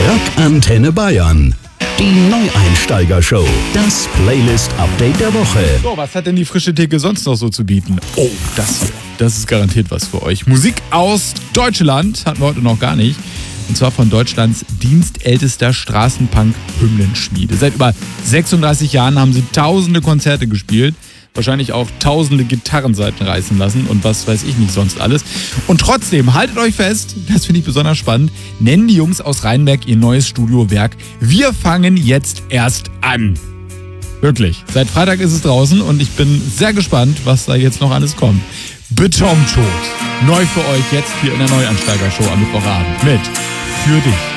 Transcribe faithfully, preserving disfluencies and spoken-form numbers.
Rock Antenne Bayern. Die Neueinsteiger-Show. Das Playlist-Update der Woche. So, was hat denn die frische Theke sonst noch so zu bieten? Oh, das hier. Das ist garantiert was für euch. Musik aus Deutschland hatten wir heute noch gar nicht. Und zwar von Deutschlands dienstältester Straßenpunk-Hymnenschmiede. Seit über sechsunddreißig Jahren haben sie tausende Konzerte gespielt. Wahrscheinlich auch tausende Gitarrenseiten reißen lassen und was weiß ich nicht sonst alles. Und trotzdem, haltet euch fest, das finde ich besonders spannend, nennen die Jungs aus Rheinberg ihr neues Studiowerk Wir fangen jetzt erst an. Wirklich. Seit Freitag ist es draußen und ich bin sehr gespannt, was da jetzt noch alles kommt. Betontod. Neu für euch jetzt hier in der Neueinsteiger-Show am Mittwochabend mit Für dich.